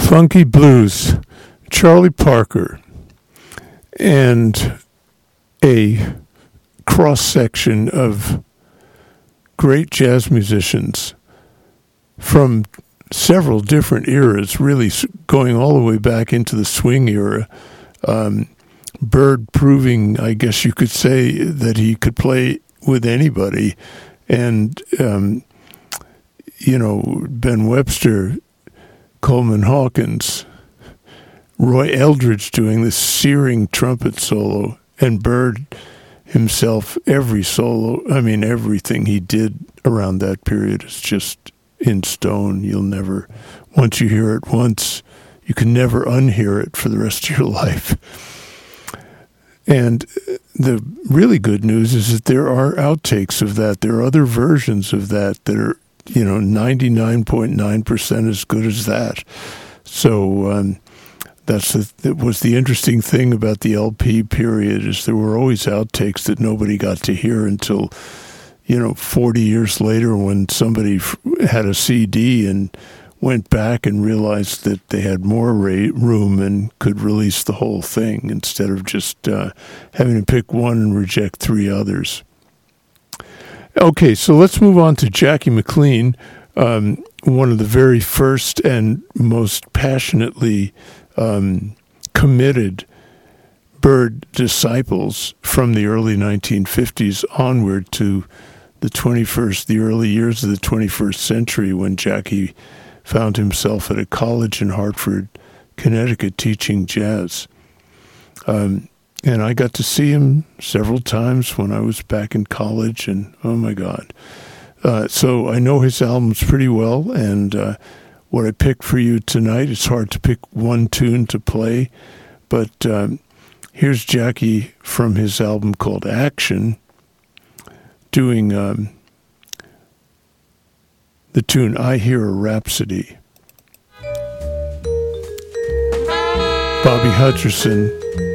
Funky Blues, Charlie Parker, and a cross-section of great jazz musicians from several different eras, really going all the way back into the swing era. Bird proving, I guess you could say, that he could play with anybody. And, Ben Webster, Coleman Hawkins, Roy Eldridge doing this searing trumpet solo, and Bird himself, everything he did around that period is just in stone. Once you hear it once, you can never unhear it for the rest of your life. And the really good news is that there are outtakes of that. There are other versions of that are, 99.9% as good as that. So that was the interesting thing about the LP period, is there were always outtakes that nobody got to hear until, 40 years later, when somebody had a CD and went back and realized that they had more room and could release the whole thing instead of just having to pick one and reject three others. Okay, so let's move on to Jackie McLean, one of the very first and most passionately committed Bird disciples from the early 1950s onward to the early years of the 21st century, when Jackie found himself at a college in Hartford, Connecticut, teaching jazz. And I got to see him several times when I was back in college, and oh my God. So I know his albums pretty well, and what I picked for you tonight, it's hard to pick one tune to play, but here's Jackie from his album called Action, doing the tune I Hear a Rhapsody. Bobby Hutcherson